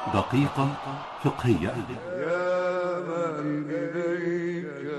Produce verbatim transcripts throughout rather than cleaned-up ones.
دقيقة فقهية. يا من إليك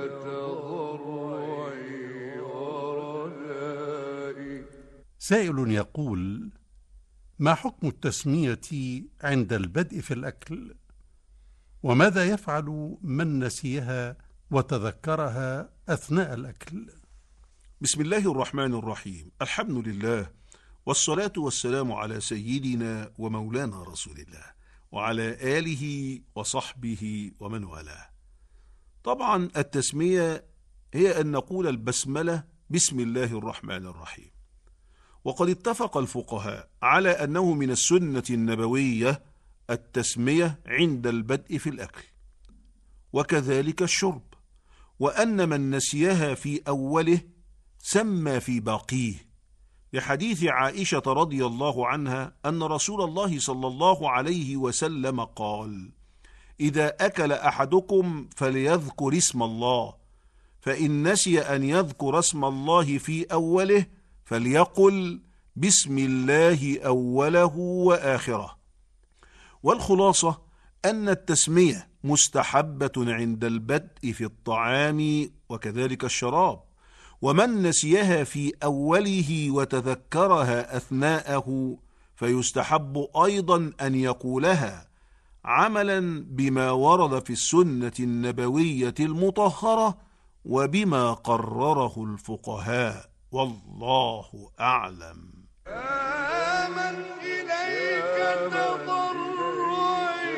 تضرعي ورجائي. سائل يقول: ما حكم التسمية عند البدء في الأكل؟ وماذا يفعل من نسيها وتذكرها أثناء الأكل؟ بسم الله الرحمن الرحيم. الحمد لله، والصلاة والسلام على سيدنا ومولانا رسول الله وعلى آله وصحبه ومن والاه. طبعا التسمية هي أن نقول البسملة بسم الله الرحمن الرحيم، وقد اتفق الفقهاء على أنه من السنة النبوية التسمية عند البدء في الأكل، وكذلك الشرب، وأن من نسيها في أوله سمى في باقيه، لحديث عائشة رضي الله عنها أن رسول الله صلى الله عليه وسلم قال: إذا أكل أحدكم فليذكر اسم الله، فإن نسي أن يذكر اسم الله في أوله فليقل بسم الله أوله وآخره. والخلاصة أن التسمية مستحبة عند البدء في الطعام وكذلك الشراب، ومن نسيها في أوله وتذكرها أثناءه فيستحب أيضا أن يقولها عملا بما ورد في السنة النبوية المطهرة وبما قرره الفقهاء، والله أعلم. آمن إليك تضرعي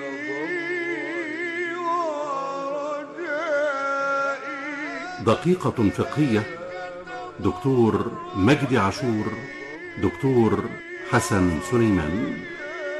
ورجائي. دقيقة فقهية. دكتور مجدي عاشور، دكتور حسن سليمان.